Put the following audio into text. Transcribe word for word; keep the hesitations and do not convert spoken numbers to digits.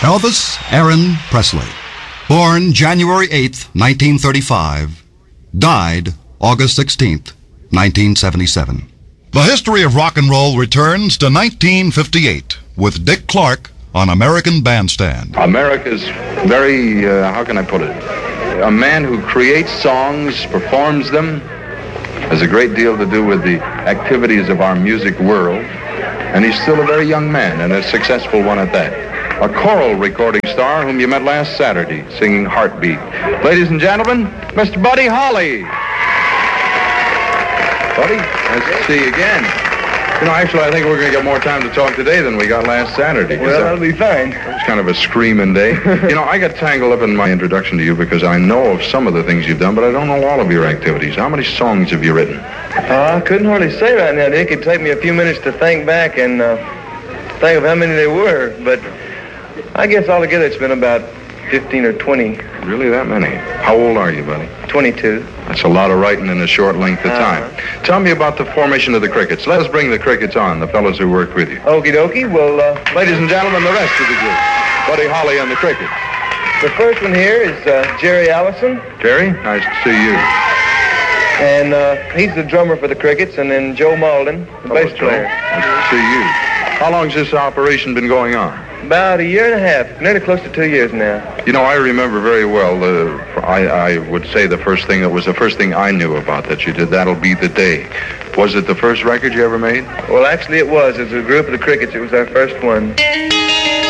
Elvis Aaron Presley, born January eighth, nineteen thirty-five, died August sixteenth, nineteen seventy-seven. The history of rock and roll returns to nineteen fifty-eight with Dick Clark on American Bandstand. America's very, uh, how can I put it? A man who creates songs, performs them, has a great deal to do with the activities of our music world, and he's still a very young man and a successful one at that. A choral recording star whom you met last Saturday singing Heartbeat. Ladies and gentlemen, Mister Buddy Holly. Buddy, nice to see you again. You know, actually, I think we're going to get more time to talk today than we got last Saturday. Well, that'll be fine. It was kind of a screaming day. You know, I got tangled up in my introduction to you because I know of some of the things you've done, but I don't know all of your activities. How many songs have you written? Uh, I couldn't hardly say right now, Dick. It'd take me a few minutes to think back and uh, think of how many there were, but I guess altogether it's been about fifteen or twenty. Really, that many? How old are you, buddy? twenty-two. That's a lot of writing in a short length of time. Uh-huh. Tell me about the formation of the Crickets. Let us bring the Crickets on, the fellows who worked with you. Okie dokie. Well, uh, Ladies and gentlemen, the rest of the group. Buddy Holly and the Crickets. the first one here is uh, Jerry Allison. Jerry, nice to see you. And uh, he's the drummer for the Crickets, and then Joe Malden, the Hello, bass Joe. player. Nice to see you. How long has this operation been going on? About a year and a half, nearly close to two years now. You know, I remember very well, uh, I, I would say the first thing that was the first thing I knew about that you did, That'll Be the Day. Was it the first record you ever made? Well, actually it was. As a group of the Crickets, it was our first one.